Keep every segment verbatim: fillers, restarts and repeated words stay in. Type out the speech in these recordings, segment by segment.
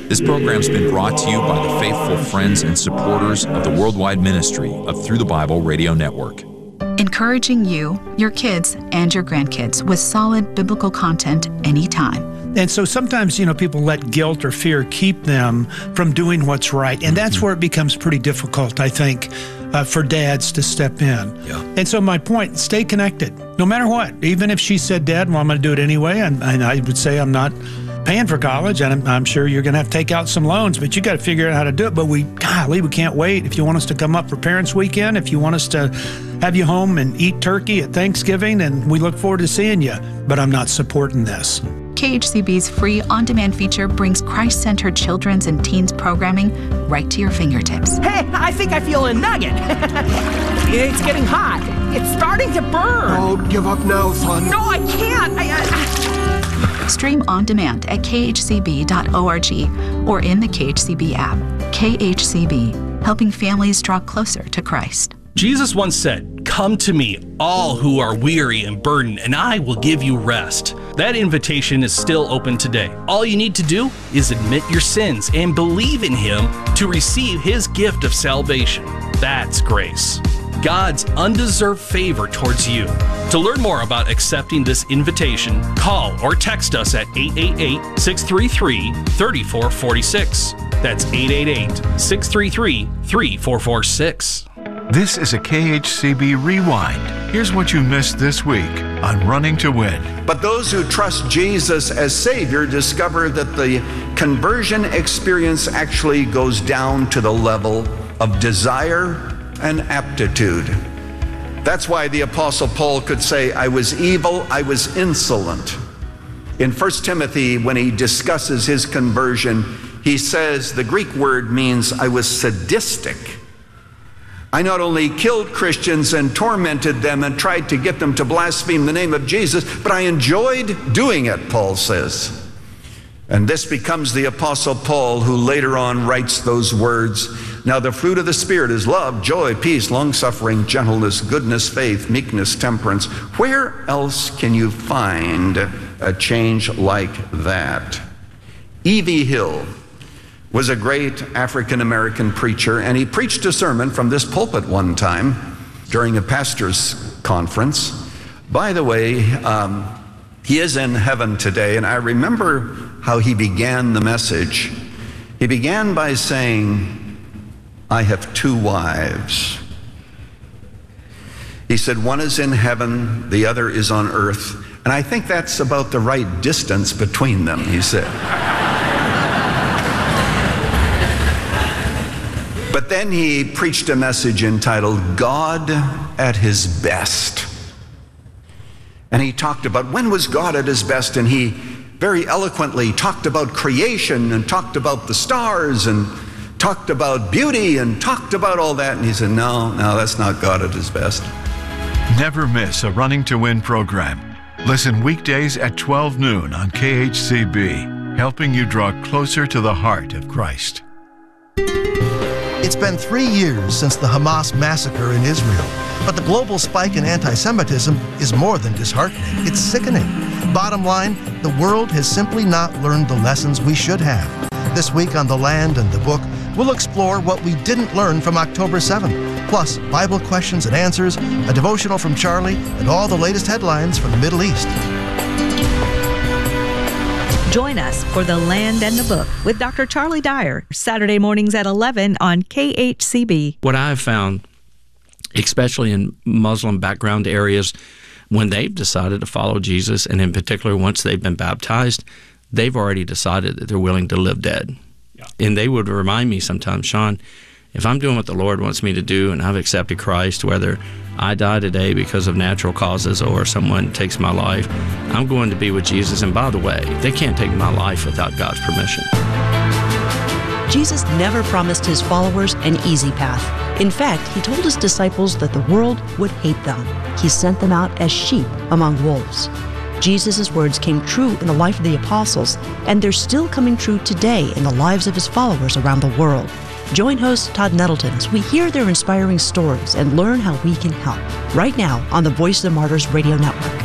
This program's been brought to you by the faithful friends and supporters of the worldwide ministry of Through the Bible Radio Network. Encouraging you, your kids, and your grandkids with solid biblical content anytime. And so sometimes, you know, people let guilt or fear keep them from doing what's right. And that's where it becomes pretty difficult, I think, uh, for dads to step in. Yeah. And so my point, stay connected, no matter what. Even if she said, Dad, well, I'm going to do it anyway. And, and I would say I'm not paying for college, and I'm, I'm sure you're going to have to take out some loans, but you got to figure out how to do it. But we, golly, we can't wait. If you want us to come up for Parents Weekend, if you want us to have you home and eat turkey at Thanksgiving, and we look forward to seeing you. But I'm not supporting this. K H C B's free on-demand feature brings Christ-centered children's and teens programming right to your fingertips. Hey, I think I feel a nugget. It's getting hot. It's starting to burn. Don't give up now, son. No, I can't. I, I... Stream on demand at k h c b dot org or in the K H C B app. K H C B, helping families draw closer to Christ. Jesus once said, "Come to me, all who are weary and burdened, and I will give you rest." That invitation is still open today. All you need to do is admit your sins and believe in Him to receive His gift of salvation. That's grace, God's undeserved favor towards you. To learn more about accepting this invitation, call or text us at eight eight eight, six three three, three four four six. That's eight eight eight, six three three, three four four six. This is a K H C B Rewind. Here's what you missed this week on Running to Win. But those who trust Jesus as Savior discover that the conversion experience actually goes down to the level of desire and aptitude. That's why the Apostle Paul could say, I was evil, I was insolent. In First Timothy, when he discusses his conversion, he says the Greek word means I was sadistic. I not only killed Christians and tormented them and tried to get them to blaspheme the name of Jesus, but I enjoyed doing it, Paul says. And this becomes the Apostle Paul who later on writes those words. Now the fruit of the Spirit is love, joy, peace, long-suffering, gentleness, goodness, faith, meekness, temperance. Where else can you find a change like that? E V Hill was a great African-American preacher, and he preached a sermon from this pulpit one time during a pastor's conference. By the way, um, he is in heaven today, and I remember how he began the message. He began by saying, I have two wives. He said, one is in heaven, the other is on earth, and I think that's about the right distance between them, he said. But then he preached a message entitled, God at His Best. And he talked about when was God at His best, and he very eloquently talked about creation and talked about the stars and talked about beauty and talked about all that. And he said, no, no, that's not God at His best. Never miss a Running to Win program. Listen weekdays at twelve noon on K H C B, helping you draw closer to the heart of Christ. It's been three years since the Hamas massacre in Israel, but the global spike in anti-Semitism is more than disheartening. It's sickening. Bottom line, the world has simply not learned the lessons we should have. This week on The Land and the Book, we'll explore what we didn't learn from October seventh, plus Bible questions and answers, a devotional from Charlie, and all the latest headlines from the Middle East. Join us for The Land and the Book with Doctor Charlie Dyer, Saturday mornings at eleven on K H C B. What I've found, especially in Muslim background areas, when they've decided to follow Jesus, and in particular once they've been baptized, they've already decided that they're willing to live dead. Yeah. And they would remind me sometimes, Sean, if I'm doing what the Lord wants me to do and I've accepted Christ, whether I die today because of natural causes or someone takes my life, I'm going to be with Jesus. And by the way, they can't take my life without God's permission. Jesus never promised His followers an easy path. In fact, He told His disciples that the world would hate them. He sent them out as sheep among wolves. Jesus' words came true in the life of the apostles, and they're still coming true today in the lives of His followers around the world. Join host Todd Nettleton as we hear their inspiring stories and learn how we can help. Right now on the Voice of the Martyrs Radio Network.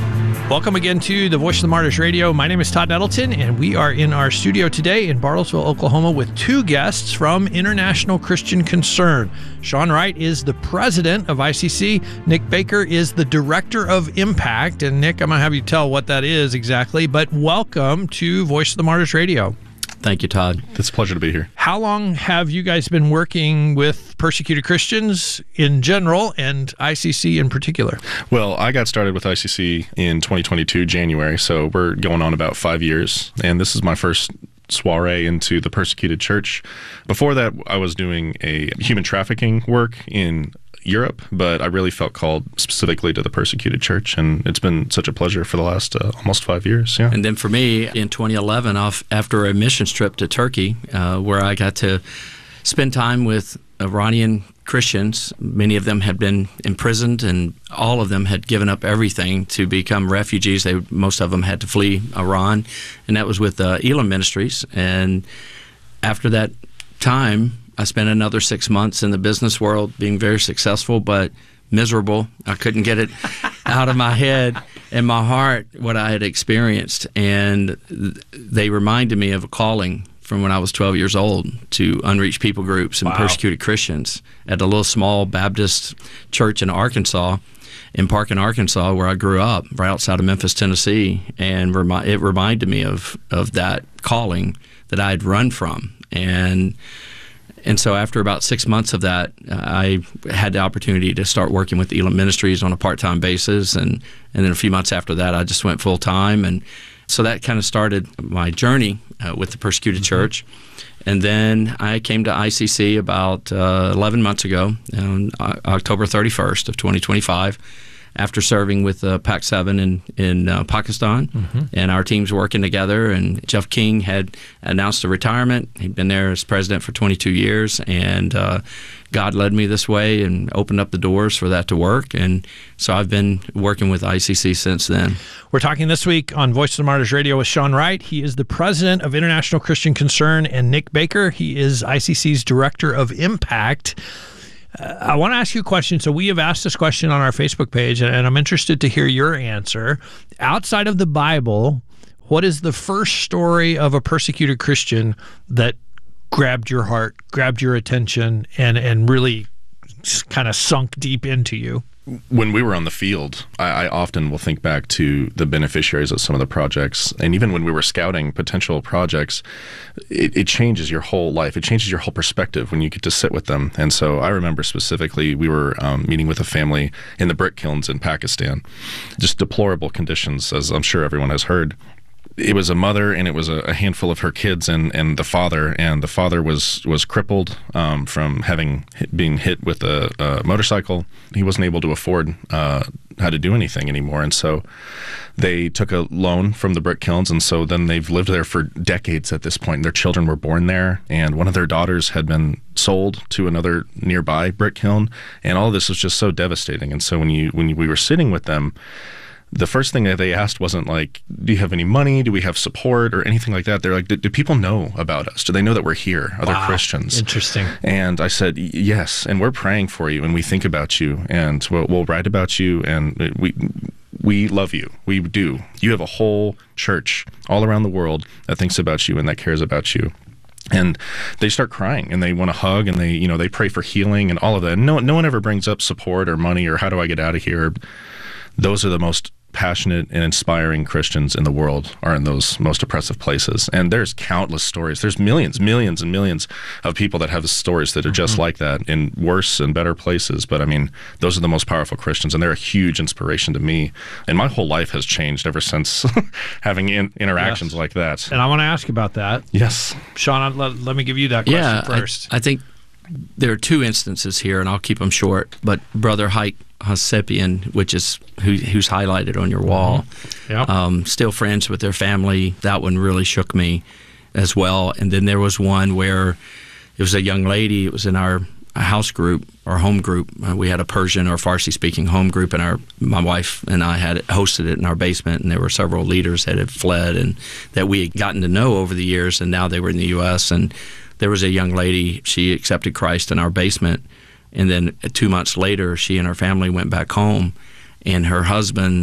Welcome again to the Voice of the Martyrs Radio. My name is Todd Nettleton, and we are in our studio today in Bartlesville, Oklahoma, with two guests from International Christian Concern. Sean Wright is the president of I C C. Nick Baker is the director of Impact. And Nick, I'm going to have you tell what that is exactly, but welcome to Voice of the Martyrs Radio. Thank you, Todd. It's a pleasure to be here. How long have you guys been working with persecuted Christians in general and I C C in particular? Well, I got started with I C C in twenty twenty-two, January, so we're going on about five years, and this is my first soiree into the persecuted church. Before that, I was doing a human trafficking work in Europe, but I really felt called specifically to the persecuted church, and it's been such a pleasure for the last uh, almost five years. Yeah. And then for me, in twenty eleven, off after a missions trip to Turkey, uh, where I got to spend time with Iranian Christians. Many of them had been imprisoned, and all of them had given up everything to become refugees. They most of them had to flee Iran, and that was with uh, Elam Ministries. And after that time, I spent another six months in the business world being very successful, but miserable. I couldn't get it out of my head and my heart what I had experienced. And they reminded me of a calling from when I was twelve years old to unreached people groups and wow. persecuted Christians at a little small Baptist church in Arkansas, in Parkin, Arkansas, where I grew up, right outside of Memphis, Tennessee. And remi- it reminded me of, of that calling that I had run from. And And so after about six months of that, I had the opportunity to start working with Elam Ministries on a part-time basis. And, and then a few months after that, I just went full-time. And so that kind of started my journey uh, with the persecuted mm-hmm. church. And then I came to I C C about uh, eleven months ago, on October thirty-first of twenty twenty-five, after serving with uh, Pac seven in, in uh, Pakistan. Mm-hmm. And our teams working together, and Jeff King had announced a retirement. He'd been there as president for twenty-two years, and uh, God led me this way and opened up the doors for that to work. And so I've been working with I C C since then. We're talking this week on Voice of the Martyrs Radio with Sean Wright. He is the president of International Christian Concern, and Nick Baker. He is I C C's director of Impact. Uh, I want to ask you a question. So we have asked this question on our Facebook page, and I'm interested to hear your answer. Outside of the Bible, what is the first story of a persecuted Christian that grabbed your heart, grabbed your attention, and, and really kind of sunk deep into you? When we were on the field, I, I often will think back to the beneficiaries of some of the projects. And even when we were scouting potential projects, it, it changes your whole life. It changes your whole perspective when you get to sit with them. And so I remember specifically, we were um, meeting with a family in the brick kilns in Pakistan. Just deplorable conditions, as I'm sure everyone has heard. It was a mother, and it was a, a handful of her kids, and, and the father. And the father was was crippled um, from having hit, being hit with a, a motorcycle. He wasn't able to afford uh, how to do anything anymore, and so they took a loan from the brick kilns. And so then they've lived there for decades at this point. Their children were born there, and one of their daughters had been sold to another nearby brick kiln. And all of this was just so devastating. And so when you when you, we were sitting with them, the first thing that they asked wasn't like, do you have any money? Do we have support or anything like that? They're like, do, do people know about us? Do they know that we're here? Other wow. Christians? Interesting. And I said, yes, and we're praying for you, and we think about you, and we'll, we'll write about you, and we we love you. We do. You have a whole church all around the world that thinks about you and that cares about you. And they start crying, and they want to hug, and they, you know, they pray for healing and all of that. And no, no one ever brings up support or money or how do I get out of here. Those are the most passionate and inspiring Christians in the world, are in those most oppressive places. And there's countless stories. There's millions, millions and millions of people that have stories that are just mm-hmm. like that in worse and better places. But I mean, those are the most powerful Christians, and they're a huge inspiration to me. And my whole life has changed ever since having in, interactions yes. like that. And I want to ask about that. Yes. Sean, let, let me give you that question yeah, first. I, I think there are two instances here, and I'll keep them short. But Brother Haik Hasepian, which is who, who's highlighted on your wall, mm-hmm. yep. um, still friends with their family. That one really shook me as well. And then there was one where it was a young lady. It was in our house group, our home group. Uh, we had a Persian or Farsi-speaking home group, and our my wife and I had it, hosted it in our basement. And there were several leaders that had fled and that we had gotten to know over the years, and now they were in the U S And there was a young lady. She accepted Christ in our basement. And then two months later, she and her family went back home, and her husband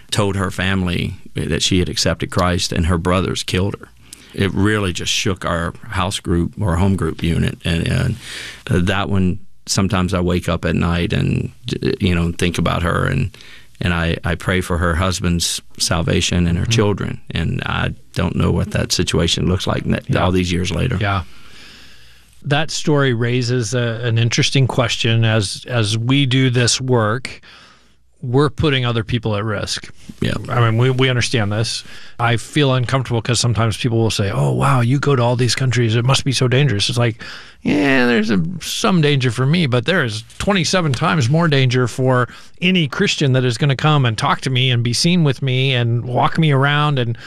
told her family that she had accepted Christ, and her brothers killed her. It really just shook our house group or home group unit, and, and uh, that one. Sometimes I wake up at night and you know think about her, and and I, I pray for her husband's salvation and her mm-hmm. children, and I don't know what that situation looks like yeah. all these years later. Yeah. That story raises a, an interesting question. As as we do this work, we're putting other people at risk. Yeah. I mean, we, we understand this. I feel uncomfortable because sometimes people will say, oh, wow, you go to all these countries. It must be so dangerous. It's like, yeah, there's a, some danger for me, but there is twenty-seven times more danger for any Christian that is going to come and talk to me and be seen with me and walk me around. And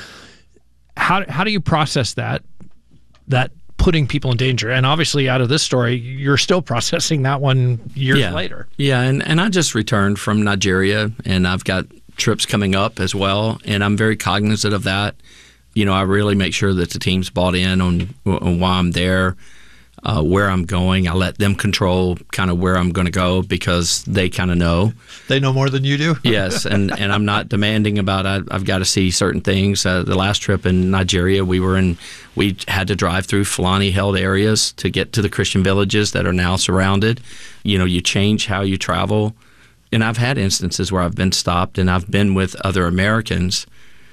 how how do you process that, that putting people in danger? And obviously out of this story, you're still processing that one years yeah. later. Yeah, and, and I just returned from Nigeria, and I've got trips coming up as well, and I'm very cognizant of that. You know, I really make sure that the team's bought in on, on why I'm there, uh, where I'm going. I let them control kind of where I'm going to go because they kind of know. They know more than you do? Yes, and, and I'm not demanding about I, I've got to see certain things. Uh, the last trip in Nigeria, we were in, we had to drive through Fulani-held areas to get to the Christian villages that are now surrounded. You know, you change how you travel. And I've had instances where I've been stopped, and I've been with other Americans,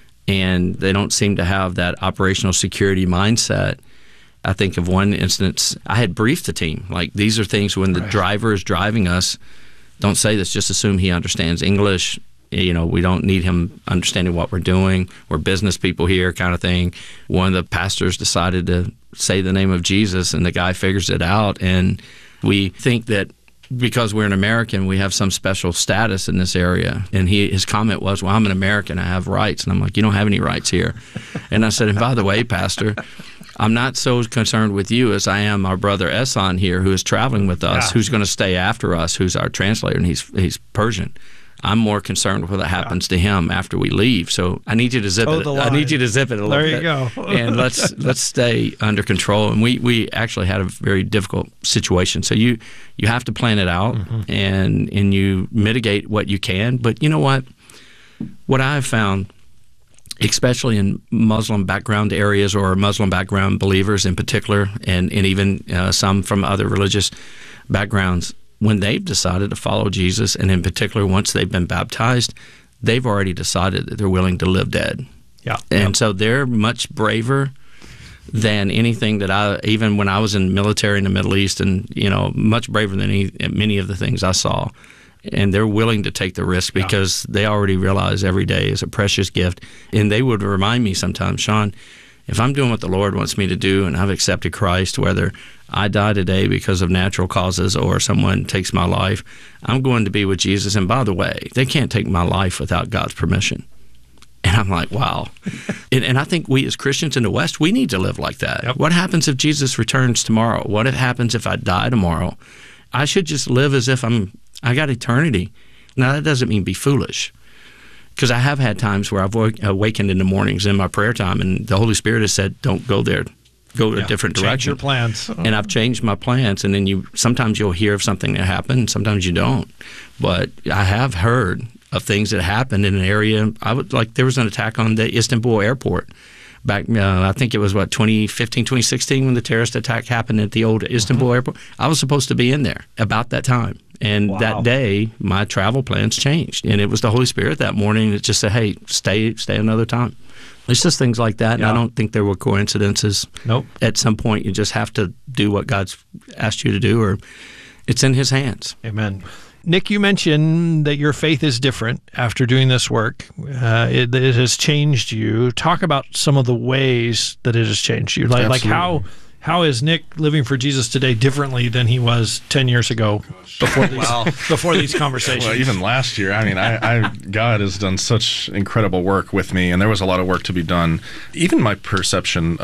and they don't seem to have that operational security mindset. I think of one instance, I had briefed the team. Like, these are things when the right. driver is driving us, don't say this, just assume he understands English. You know, we don't need him understanding what we're doing. We're business people here kind of thing. One of the pastors decided to say the name of Jesus, and the guy figures it out. And we think that because we're an American, we have some special status in this area. And he, his comment was, well, I'm an American, I have rights. And I'm like, you don't have any rights here. And I said, and by the way, Pastor, I'm not so concerned with you as I am our brother Ehsan here, who is traveling with us, yeah. who's going to stay after us, who's our translator, and he's he's Persian. I'm more concerned with what happens yeah. to him after we leave. So I need you to zip oh, it. I need you to zip it a little bit. There you bit. go. And let's let's stay under control. And we, we actually had a very difficult situation. So you you have to plan it out mm-hmm. and and you mitigate what you can. But you know what? What I've found, especially in Muslim background areas or Muslim background believers in particular, and, and even uh, some from other religious backgrounds, when they've decided to follow Jesus, and in particular once they've been baptized, they've already decided that they're willing to live dead. Yeah. And yep. so they're much braver than anything that I, even when I was in the military in the Middle East, and, you know, much braver than any, many of the things I saw. And they're willing to take the risk because yeah. they already realize every day is a precious gift. And they would remind me sometimes, Sean, if I'm doing what the Lord wants me to do and I've accepted Christ, whether I die today because of natural causes or someone takes my life, I'm going to be with Jesus. And by the way, they can't take my life without God's permission. And I'm like, wow. and, and I think we as Christians in the West, we need to live like that. Yep. What happens if Jesus returns tomorrow? What happens if I die tomorrow? I should just live as if I'm, I got eternity. Now, that doesn't mean be foolish. Because I have had times where I've awakened in the mornings in my prayer time, and the Holy Spirit has said, don't go there. Go yeah, a different direction. Change your plans. And I've changed my plans, and then you sometimes you'll hear of something that happened, sometimes you don't. But I have heard of things that happened in an area. I would like there was an attack on the Istanbul airport back, uh, I think it was, what, twenty fifteen, twenty sixteen when the terrorist attack happened at the old Istanbul uh-huh. airport. I was supposed to be in there about that time. And wow. that day, my travel plans changed. And it was the Holy Spirit that morning that just said, hey, stay stay another time. It's just things like that. Yeah. And I don't think there were coincidences. Nope. At some point, you just have to do what God's asked you to do, or it's in His hands. Amen. Nick, you mentioned that your faith is different after doing this work. Uh, it, it has changed you. Talk about some of the ways that it has changed you. Like, like how how is Nick living for Jesus today differently than he was ten years ago before these well, before these conversations? Well, even last year, I mean, I, I God has done such incredible work with me, and there was a lot of work to be done. Even my perception of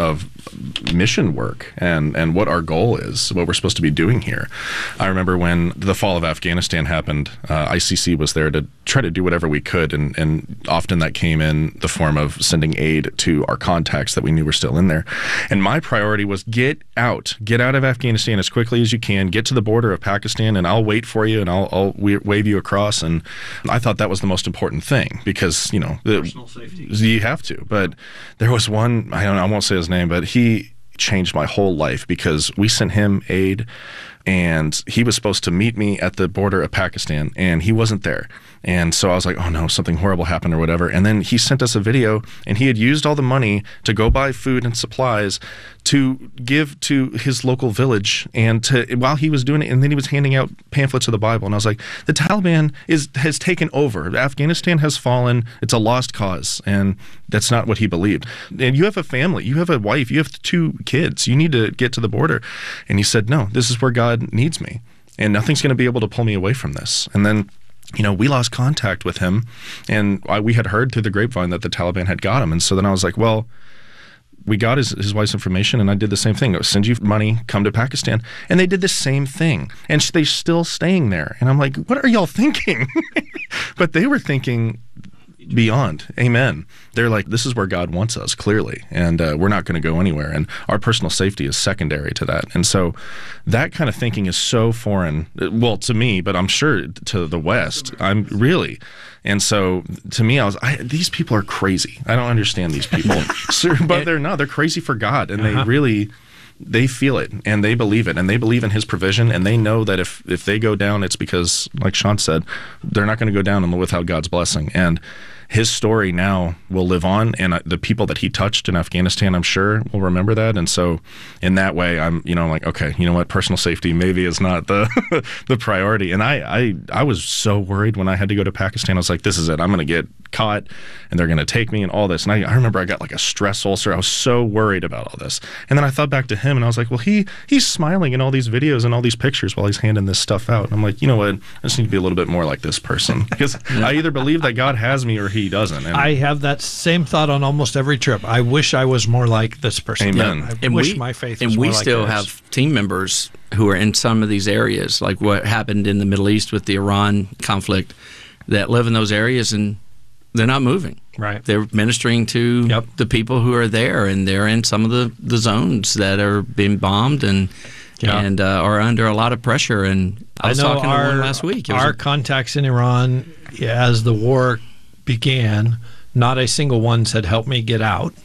mission work and, and what our goal is, what we're supposed to be doing here. I remember when the fall of Afghanistan happened, uh, I C C was there to try to do whatever we could, and, and often that came in the form of sending aid to our contacts that we knew were still in there. And my priority was get out, get out of Afghanistan as quickly as you can, get to the border of Pakistan, and I'll wait for you, and I'll, I'll wave you across. And I thought that was the most important thing because, you know, the, personal safety. You have to. But there was one, I don't know, I won't say his name, but he changed my whole life because we sent him aid, and he was supposed to meet me at the border of Pakistan, and he wasn't there. And so I was like, oh no, something horrible happened or whatever. And then he sent us a video, and he had used all the money to go buy food and supplies to give to his local village, and to while he was doing it, and then he was handing out pamphlets of the Bible. And I was like, the Taliban is has taken over. Afghanistan has fallen. It's a lost cause. And that's not what he believed. And you have a family. You have a wife. You have two kids. You need to get to the border. And he said, no, this is where God needs me. And nothing's going to be able to pull me away from this. And then, you know, we lost contact with him, and I, we had heard through the grapevine that the Taliban had got him. And so then I was like, well, we got his, his wife's information, and I did the same thing. I'll send you money, come to Pakistan. And they did the same thing. And they're still staying there. And I'm like, what are y'all thinking? But they were thinking beyond. Amen. They're like, this is where God wants us, clearly, and uh, we're not going to go anywhere. And our personal safety is secondary to that. And so that kind of thinking is so foreign, well, to me, but I'm sure to the West. I'm really. And so to me, I was, I, these people are crazy. I don't understand these people. But they're not. They're crazy for God. And uh-huh. they really, they feel it, and they believe it, and they believe in his provision, and they know that if, if they go down, it's because, like Sean said, they're not going to go down without God's blessing. And his story now will live on, and the people that he touched in Afghanistan, I'm sure, will remember that. And so in that way, I'm, you know, like, okay, you know what, personal safety maybe is not the the priority. And I, I, I was so worried when I had to go to Pakistan. I was like, this is it. I'm going to get caught, and they're going to take me and all this. And I, I remember I got like a stress ulcer. I was so worried about all this. And then I thought back to him, and I was like, well, he he's smiling in all these videos and all these pictures while he's handing this stuff out. And I'm like, you know what, I just need to be a little bit more like this person, because I either believe that God has me or he doesn't. And I have that same thought on almost every trip. I wish I was more like this person. Amen. I and wish we, my faith and was we more still like have team members who are in some of these areas, like what happened in the Middle East with the Iran conflict, that live in those areas, and they're not moving. Right. They're ministering to yep. the people who are there, and they're in some of the, the zones that are being bombed and yeah. and uh, are under a lot of pressure. And I was I know talking our, to one last week. It was our a, contacts in Iran, as the war began, not a single one said, help me get out.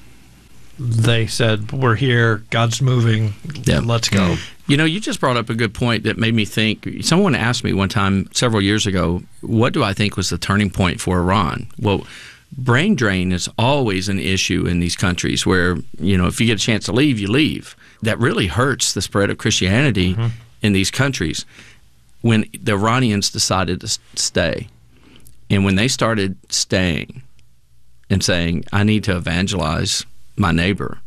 They said, we're here, God's moving, yeah. let's go. You know, you just brought up a good point that made me think. Someone asked me one time several years ago, what do I think was the turning point for Iran? Well, brain drain is always an issue in these countries where, you know, if you get a chance to leave, you leave. That really hurts the spread of Christianity mm-hmm. in these countries. When the Iranians decided to stay, and when they started staying and saying, I need to evangelize my neighbor,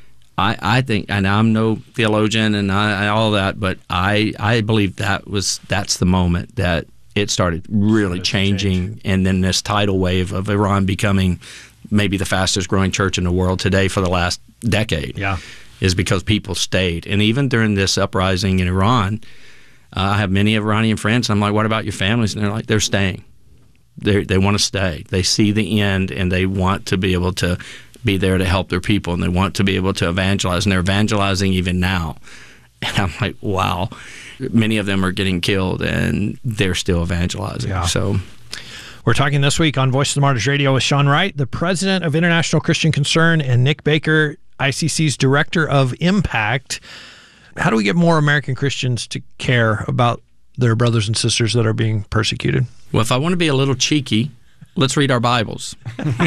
I, I think, and I'm no theologian and I, all that, but I, I believe that was that's the moment that it started really changing, change. And then this tidal wave of Iran becoming maybe the fastest growing church in the world today for the last decade yeah. is because people stayed. And even during this uprising in Iran, uh, I have many Iranian friends, and I'm like, what about your families? And they're like, they're staying. They they want to stay. They see the end, and they want to be able to be there to help their people, and they want to be able to evangelize, and they're evangelizing even now. And I'm like, wow. Many of them are getting killed, and they're still evangelizing. Yeah. So, we're talking this week on Voice of the Martyrs Radio with Sean Wright, the president of International Christian Concern, and Nick Baker, I C C's director of Impact. How do we get more American Christians to care about their brothers and sisters that are being persecuted? Well, if I want to be a little cheeky, let's read our Bibles.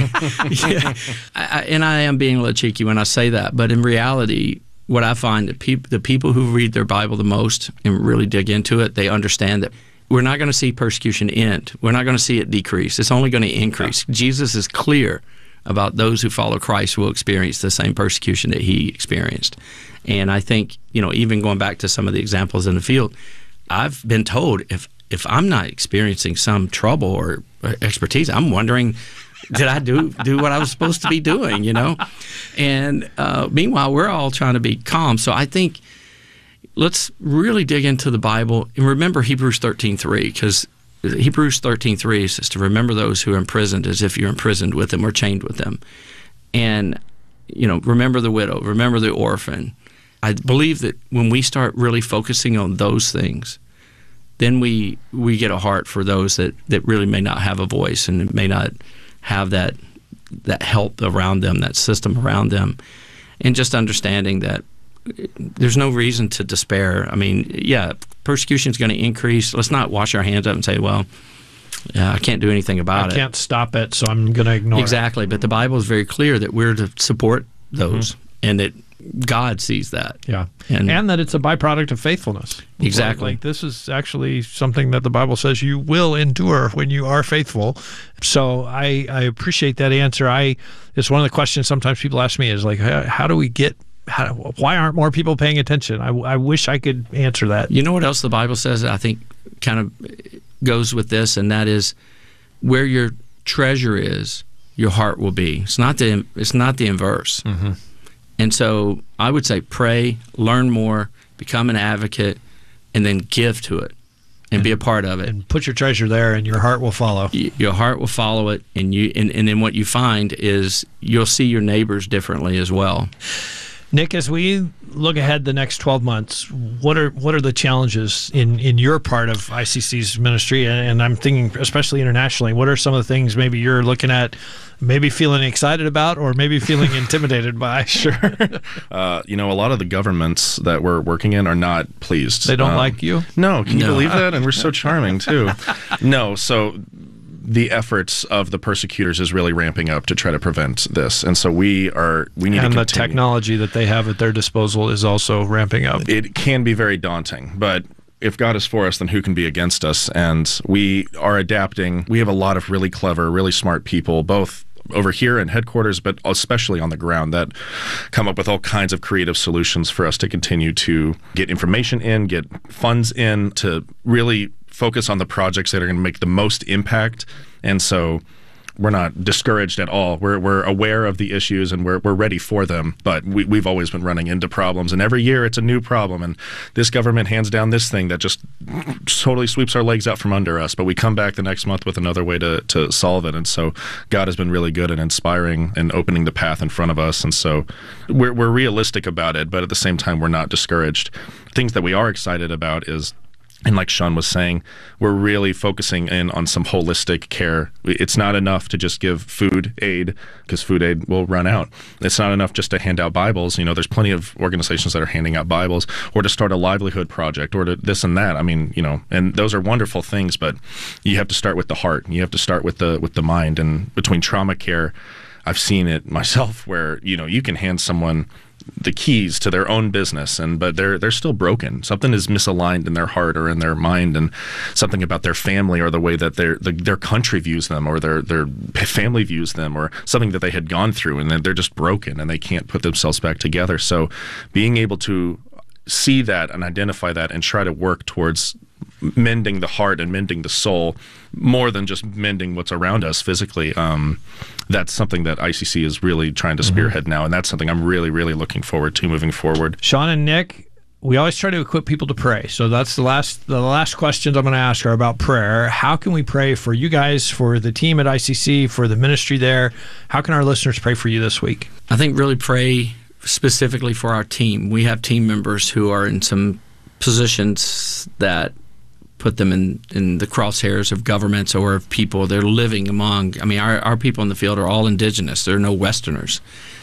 yeah. I, and I am being a little cheeky when I say that, but in reality, what I find that peop- the people who read their Bible the most and really dig into it, they understand that we're not going to see persecution end. We're not going to see it decrease. It's only going to increase. Yeah. Jesus is clear about those who follow Christ will experience the same persecution that he experienced. And I think, you know, even going back to some of the examples in the field, I've been told if if I'm not experiencing some trouble or expertise, I'm wondering did I do do what I was supposed to be doing, you know? And uh, meanwhile, we're all trying to be calm. So I think let's really dig into the Bible and remember Hebrews thirteen three, because Hebrews thirteen three says to remember those who are imprisoned as if you're imprisoned with them or chained with them. And, you know, remember the widow, remember the orphan. I believe that when we start really focusing on those things, then we we get a heart for those that, that really may not have a voice and may not have that that help around them, that system around them. And just understanding that there's no reason to despair. I mean, yeah, persecution is going to increase. Let's not wash our hands up and say, well, yeah, I can't do anything about I it. I can't stop it, so I'm going to ignore exactly. it. Exactly. But the Bible is very clear that we're to support those, mm-hmm. and that God sees that. Yeah. And, and that it's a byproduct of faithfulness. Exactly. Like this is actually something that the Bible says you will endure when you are faithful. So I, I appreciate that answer. I It's one of the questions sometimes people ask me is like, how, how do we get, how, why aren't more people paying attention? I, I wish I could answer that. You know what else the Bible says that I think kind of goes with this, and that is where your treasure is, your heart will be. It's not the, it's not the inverse. Mm-hmm. And so I would say pray, learn more, become an advocate, and then give to it and, and be a part of it. And put your treasure there and your heart will follow. Y- your heart will follow it, and you and, and then what you find is you'll see your neighbors differently as well. Nick, as we look ahead the next twelve months, what are what are the challenges in, in your part of I C C's ministry? And, and I'm thinking especially internationally, what are some of the things maybe you're looking at, maybe feeling excited about or maybe feeling intimidated by? Sure. Uh, you know, a lot of the governments that we're working in are not pleased. They don't um, like you? No. Can you No. believe that? And we're so charming, too. No. So the efforts of the persecutors is really ramping up to try to prevent this. And so we are, we need and to the continue. technology that they have at their disposal is also ramping up. It can be very daunting, but if God is for us, then who can be against us? And we are adapting. We have a lot of really clever, really smart people, both over here in headquarters, but especially on the ground, that come up with all kinds of creative solutions for us to continue to get information in, get funds in, to really focus on the projects that are going to make the most impact. And so we're not discouraged at all. We're we're aware of the issues and we're we're ready for them. But we, we've always been running into problems, and every year it's a new problem. And this government hands down this thing that just totally sweeps our legs out from under us. But we come back the next month with another way to to solve it. And so God has been really good at inspiring and opening the path in front of us. And so we're we're realistic about it, but at the same time we're not discouraged. Things that we are excited about is, and like Sean was saying, we're really focusing in on some holistic care. It's not enough to just give food aid, because food aid will run out. It's not enough just to hand out Bibles. You know, there's plenty of organizations that are handing out Bibles, or to start a livelihood project, or to this and that. I mean, you know, and those are wonderful things, but you have to start with the heart. You have to start with the with the mind. And between trauma care, I've seen it myself where, you know, you can hand someone the keys to their own business, and but they're they're still broken. Something is misaligned in their heart or in their mind, and something about their family or the way that their the, their country views them, or their their family views them, or something that they had gone through, and then they're just broken and they can't put themselves back together. So being able to see that and identify that and try to work towards mending the heart and mending the soul more than just mending what's around us physically. Um, that's something that I C C is really trying to spearhead mm-hmm. now, and that's something I'm really, really looking forward to moving forward. Sean and Nick, we always try to equip people to pray. So that's the last the last questions I'm going to ask are about prayer. How can we pray for you guys, for the team at I C C, for the ministry there? How can our listeners pray for you this week? I think really pray specifically for our team. We have team members who are in some positions that put them in, in the crosshairs of governments or of people. They're living among, I mean, our, our people in the field are all indigenous. There are no Westerners,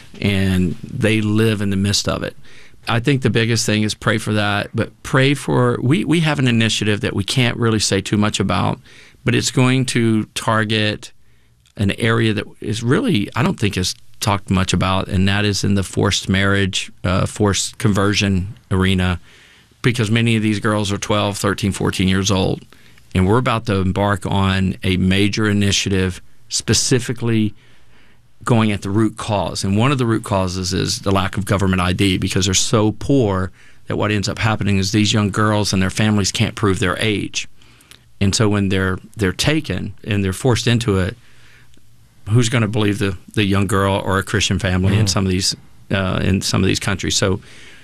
and they live in the midst of it. I think the biggest thing is pray for that, but pray for, we, we have an initiative that we can't really say too much about, but it's going to target an area that is really, I don't think is talked much about, and that is in the forced marriage, uh, forced conversion arena, because many of these girls are twelve, thirteen, fourteen years old, and we're about to embark on a major initiative specifically going at the root cause. And one of the root causes is the lack of government I D, because they're so poor that what ends up happening is these young girls and their families can't prove their age. And so when they're they're taken and they're forced into it, who's going to believe the, the young girl or a Christian family mm. in some of these uh, in some of these countries? So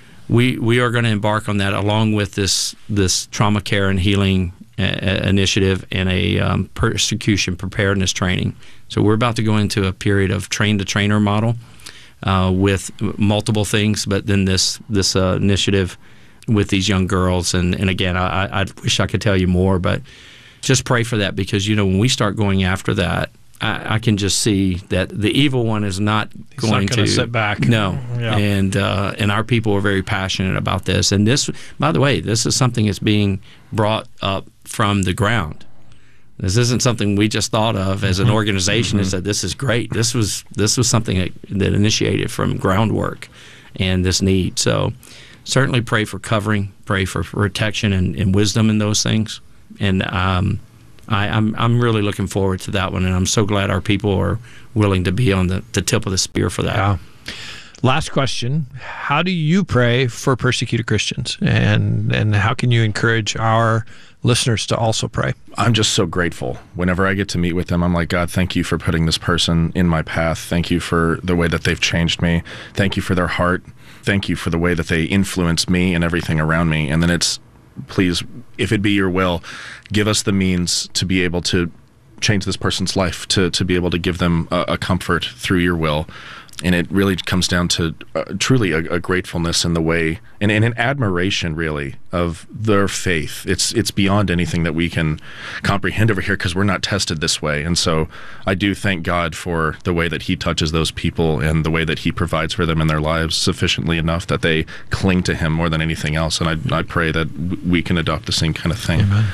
we we are going to embark on that along with this this trauma care and healing uh, initiative and a um, persecution preparedness training. So we're about to go into a period of train the trainer model uh, with multiple things, but then this this uh, initiative with these young girls. And, and again, I, I wish I could tell you more, but just pray for that, because, you know, when we start going after that, I, I can just see that the evil one is not He's going not to sit back. No, Yeah. and uh, and our people are very passionate about this. And this, by the way, this is something that's being brought up from the ground. This isn't something we just thought of as an organization and said, this is great. This was this was something that, that initiated from groundwork and this need. So certainly pray for covering, pray for protection and, and wisdom in those things. And um, I, I'm I'm really looking forward to that one, and I'm so glad our people are willing to be on the, the tip of the spear for that. Yeah. Last question: how do you pray for persecuted Christians, and and how can you encourage our listeners to also pray? I'm just so grateful. Whenever I get to meet with them, I'm like, God, thank you for putting this person in my path. Thank you for the way that they've changed me. Thank you for their heart. Thank you for the way that they influence me and everything around me. And then it's, please, if it be your will, give us the means to be able to change this person's life, to, to be able to give them a, a comfort through your will. And it really comes down to uh, truly a, a gratefulness in the way, and, and an admiration, really, of their faith. It's it's beyond anything that we can comprehend over here, because we're not tested this way. And so I do thank God for the way that he touches those people and the way that he provides for them in their lives sufficiently enough that they cling to him more than anything else. And I, I pray that we can adopt the same kind of thing. Amen.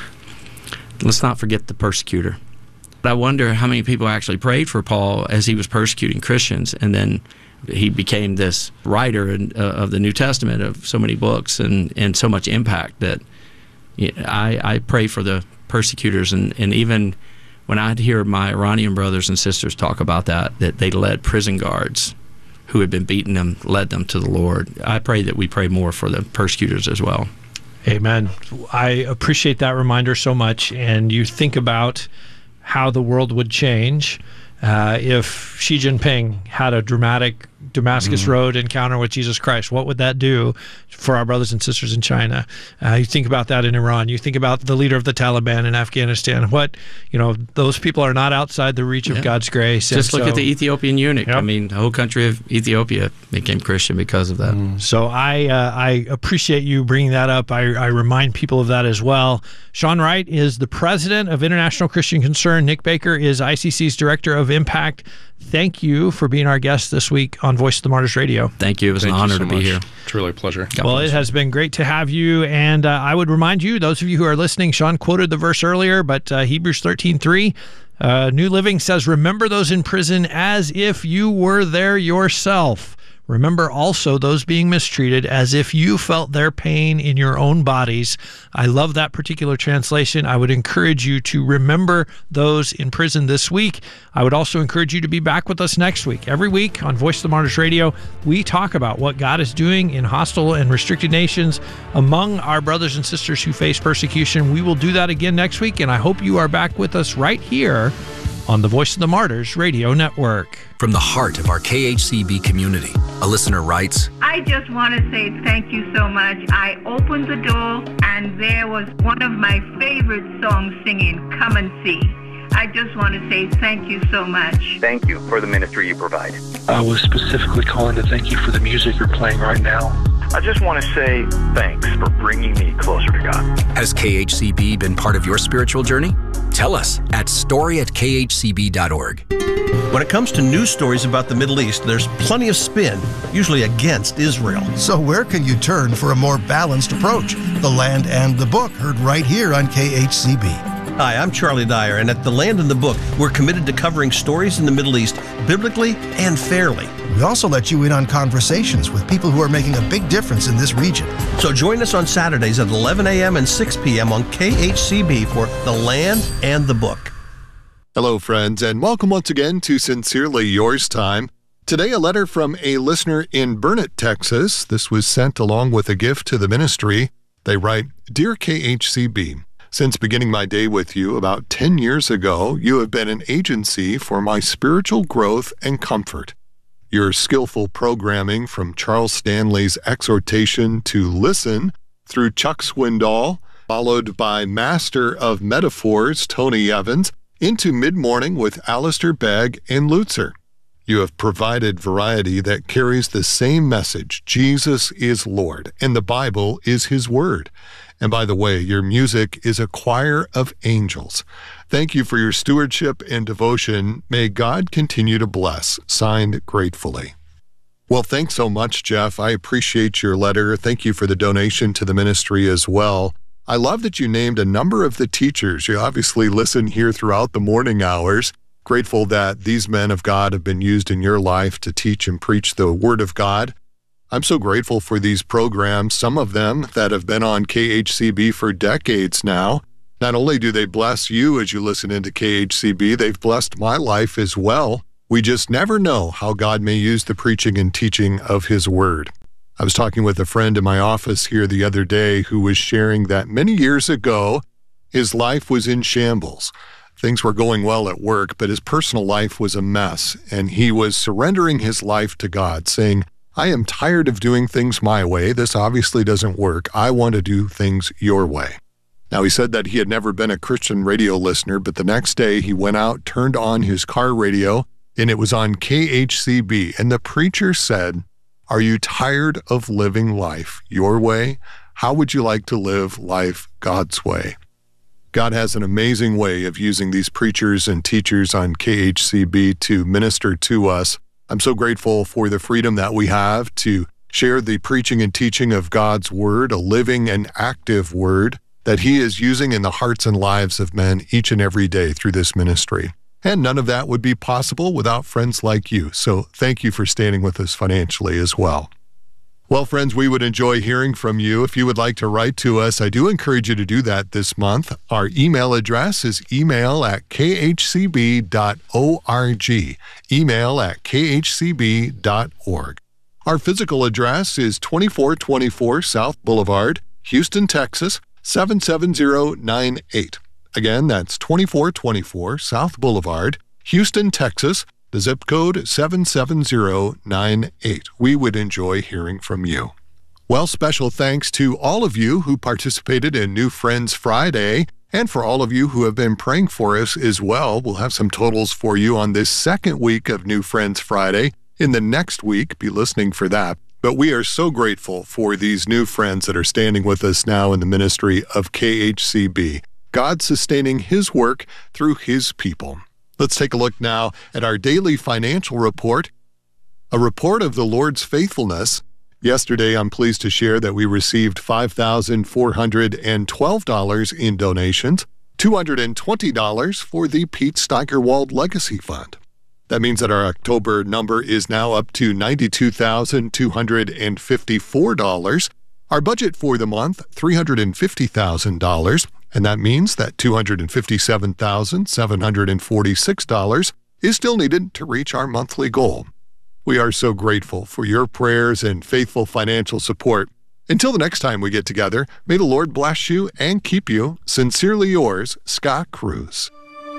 Let's not forget the persecutor. I wonder how many people actually prayed for Paul as he was persecuting Christians, and then he became this writer in, uh, of the New Testament, of so many books and, and so much impact that you know, I, I pray for the persecutors. And, and even when I'd hear my Iranian brothers and sisters talk about that, that they led prison guards who had been beating them, led them to the Lord. I pray that we pray more for the persecutors as well. Amen. I appreciate that reminder so much. And you think about how the world would change uh, if Xi Jinping had a dramatic Damascus mm-hmm. Road encounter with Jesus Christ. What would that do for our brothers and sisters in China? Uh, you think about that in Iran. You think about the leader of the Taliban in Afghanistan. What, you know, those people are not outside the reach of yeah. God's grace. Just and look so, at the Ethiopian eunuch. Yep. I mean, the whole country of Ethiopia became Christian because of that. Mm. So I uh, I appreciate you bringing that up. I, I remind people of that as well. Sean Wright is the president of International Christian Concern. Nick Baker is I C C's director of Impact. Thank you for being our guest this week on Voice of the Martyrs Radio. Thank you. It was Thank an honor so to much. be here. Truly a pleasure. God well, bless it you. has been great to have you. And uh, I would remind you, those of you who are listening, Sean quoted the verse earlier, but uh, Hebrews thirteen three, uh, New Living says, remember those in prison as if you were there yourself. Remember also those being mistreated as if you felt their pain in your own bodies. I love that particular translation. I would encourage you to remember those in prison this week. I would also encourage you to be back with us next week. Every week on Voice of the Martyrs Radio, we talk about what God is doing in hostile and restricted nations among our brothers and sisters who face persecution. We will do that again next week, and I hope you are back with us right here on the Voice of the Martyrs Radio Network. From the heart of our K H C B community, a listener writes, I just want to say thank you so much. I opened the door and there was one of my favorite songs singing, Come and See. I just want to say thank you so much. Thank you for the ministry you provide. I was specifically calling to thank you for the music you're playing right now. I just want to say thanks for bringing me closer to God. Has K H C B been part of your spiritual journey? Tell us at story at k h c b dot org. When it comes to news stories about the Middle East, there's plenty of spin, usually against Israel. So where can you turn for a more balanced approach? The Land and the Book, heard right here on K H C B. Hi, I'm Charlie Dyer, and at The Land and the Book, we're committed to covering stories in the Middle East biblically and fairly. We also let you in on conversations with people who are making a big difference in this region. So join us on Saturdays at eleven a.m. and six p.m. on K H C B for The Land and the Book. Hello, friends, and welcome once again to Sincerely Yours Time. Today, a letter from a listener in Burnet, Texas. This was sent along with a gift to the ministry. They write, Dear K H C B, Since beginning my day with you about ten years ago, you have been an agency for my spiritual growth and comfort. Your skillful programming from Charles Stanley's exhortation to listen through Chuck Swindoll, followed by Master of Metaphors Tony Evans, into Mid-Morning with Alistair Begg and Lutzer. You have provided variety that carries the same message: Jesus is Lord, and the Bible is His Word. And by the way, your music is a choir of angels. Thank you for your stewardship and devotion. May God continue to bless. Signed, gratefully. Well, thanks so much, Jeff. I appreciate your letter. Thank you for the donation to the ministry as well. I love that you named a number of the teachers. You obviously listen here throughout the morning hours. Grateful that these men of God have been used in your life to teach and preach the Word of God. I'm so grateful for these programs, some of them that have been on K H C B for decades now. Not only do they bless you as you listen into K H C B, they've blessed my life as well. We just never know how God may use the preaching and teaching of His Word. I was talking with a friend in my office here the other day who was sharing that many years ago, his life was in shambles. Things were going well at work, but his personal life was a mess, and he was surrendering his life to God, saying, I am tired of doing things my way. This obviously doesn't work. I want to do things your way. Now, he said that he had never been a Christian radio listener, but the next day he went out, turned on his car radio, and it was on K H C B, and the preacher said, are you tired of living life your way? How would you like to live life God's way? God has an amazing way of using these preachers and teachers on K H C B to minister to us. I'm so grateful for the freedom that we have to share the preaching and teaching of God's Word, a living and active Word that He is using in the hearts and lives of men each and every day through this ministry. And none of that would be possible without friends like you. So thank you for standing with us financially as well. Well, friends, we would enjoy hearing from you. If you would like to write to us, I do encourage you to do that this month. Our email address is email at k h c b dot org. Email at k h c b dot org. Our physical address is twenty-four twenty-four South Boulevard, Houston, Texas, seven seven zero nine eight. Again, that's twenty-four twenty-four South Boulevard, Houston, Texas, the zip code seven seven zero nine eight. We would enjoy hearing from you. Well, special thanks to all of you who participated in New Friends Friday, and for all of you who have been praying for us as well. We'll have some totals for you on this second week of New Friends Friday. In the next week, be listening for that. But we are so grateful for these new friends that are standing with us now in the ministry of K H C B. God sustaining His work through His people. Let's take a look now at our daily financial report, a report of the Lord's faithfulness. Yesterday, I'm pleased to share that we received five thousand four hundred twelve dollars in donations, two hundred twenty dollars for the Pete Steigerwald Legacy Fund. That means that our October number is now up to ninety-two thousand two hundred fifty-four dollars. Our budget for the month, three hundred fifty thousand dollars. And that means that two hundred fifty-seven thousand seven hundred forty-six dollars is still needed to reach our monthly goal. We are so grateful for your prayers and faithful financial support. Until the next time we get together, may the Lord bless you and keep you. Sincerely yours, Scott Cruz.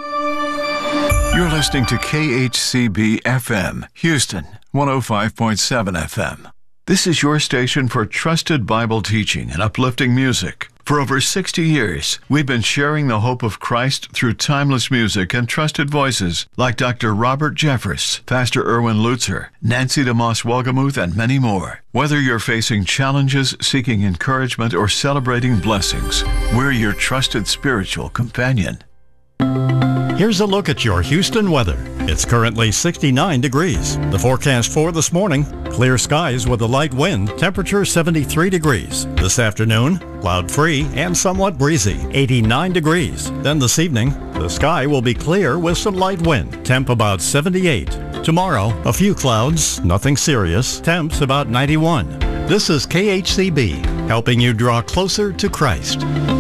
You're listening to K H C B F M, Houston, one oh five point seven F M. This is your station for trusted Bible teaching and uplifting music. For over sixty years, we've been sharing the hope of Christ through timeless music and trusted voices like Doctor Robert Jeffress, Pastor Erwin Lutzer, Nancy DeMoss Wolgemuth, and many more. Whether you're facing challenges, seeking encouragement, or celebrating blessings, we're your trusted spiritual companion. Here's a look at your Houston weather. It's currently sixty-nine degrees. The forecast for this morning, clear skies with a light wind, temperature seventy-three degrees. This afternoon, cloud-free and somewhat breezy, eighty-nine degrees. Then this evening, the sky will be clear with some light wind, temp about seventy-eight. Tomorrow, a few clouds, nothing serious, temps about ninety-one. This is K H C B, helping you draw closer to Christ.